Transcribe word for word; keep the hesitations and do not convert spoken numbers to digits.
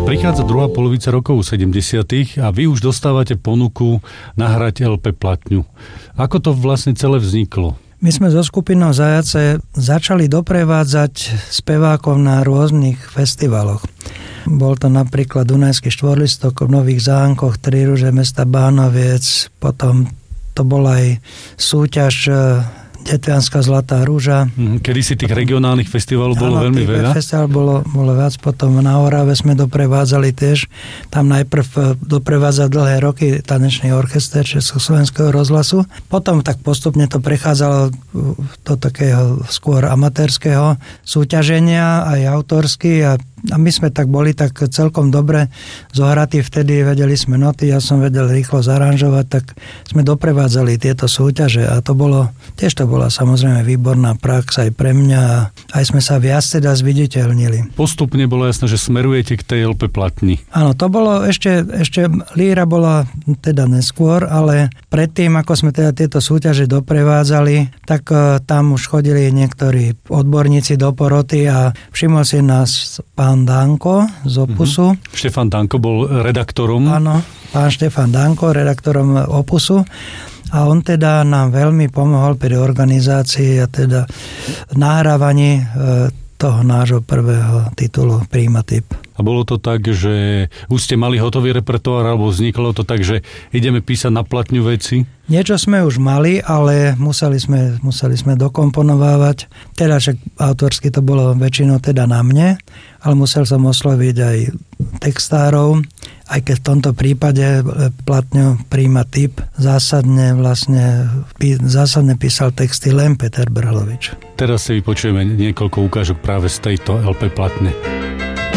Prichádza druhá polovica rokov sedemdesiatych a vy už dostávate ponuku nahrať el pé platňu. Ako to vlastne celé vzniklo? My sme so skupinou Zajace začali doprevádzať spevákov na rôznych festivaloch. Bol to napríklad Dunajský štvorlistok v Nových Zámkoch, Tri rúže mesta Bánoviec, potom to bola aj súťaž Detvianská Zlatá rúža. Kedy si tých regionálnych festivalov bolo áno, veľmi veľa? Festival bolo, bolo viac, potom na Orave sme doprevádzali tiež. Tam najprv doprevádzal dlhé roky tanečný orchester Československého rozhlasu. Potom tak postupne to prechádzalo do takého skôr amatérskeho súťaženia, aj autorsky a A my sme tak boli tak celkom dobre zohratí vtedy, vedeli sme noty, ja som vedel rýchlo zaranžovať, tak sme doprevádzali tieto súťaže a to bolo, tiež to bola samozrejme výborná prax aj pre mňa a aj sme sa viac teda zviditeľnili. Postupne bolo jasné, že smerujete k tej el pé platni. Áno, to bolo ešte, ešte Líra bola teda neskôr, ale predtým, ako sme teda tieto súťaže doprevádzali, tak uh, tam už chodili niektorí odborníci do poroty a všimol si nás pán Danko z Opusu. Mm-hmm. Štefan Danko bol redaktorom. Áno, pán Štefan Danko, redaktorom Opusu. A on teda nám veľmi pomohol pri organizácii a teda nahrávaní toho nášho prvého titulu Primatyp. A bolo to tak, že už ste mali hotový repertoár, alebo vzniklo to tak, že ideme písať na platňu veci? Niečo sme už mali, ale museli sme, museli sme dokomponovávať. Teda však autorsky to bolo väčšinou teda na mne, ale musel som osloviť aj textárov, aj keď v tomto prípade platňu Primatyp zásadne vlastne zásadne písal texty len Peter Brhlovič. Teraz si vypočujeme niekoľko ukážok práve z tejto el pé platne.